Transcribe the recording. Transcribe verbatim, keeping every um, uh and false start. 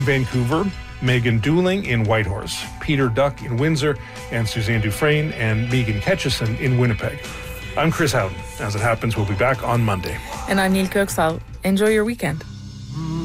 Vancouver, Megan Dooling in Whitehorse, Peter Duck in Windsor, and Suzanne Dufresne and Megan Ketchison in Winnipeg. I'm Chris Houghton. As it happens, we'll be back on Monday. And I'm Neil Kirksall. Enjoy your weekend.